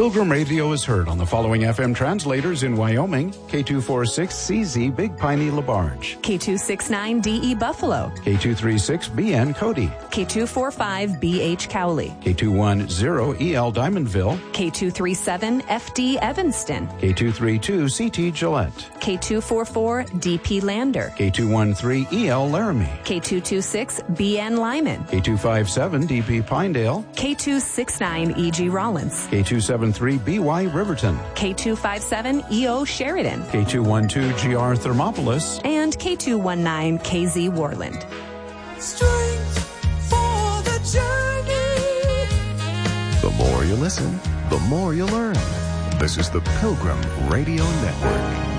Pilgrim Radio is heard on the following FM translators in Wyoming: K246CZ Big Piney LaBarge, K269DE Buffalo, K236BN Cody, K245BH Cowley, K210EL Diamondville, K237FD Evanston, K232CT Gillette, K244DP Lander, K213EL Laramie, K226BN Lyman, K257DP Pinedale, K269EG Rollins, K273BY Riverton, K257EO Sheridan, K212GR Thermopolis, and K219KZ Warland. Strength for the journey. The more you listen, the more you learn. This is the Pilgrim Radio Network.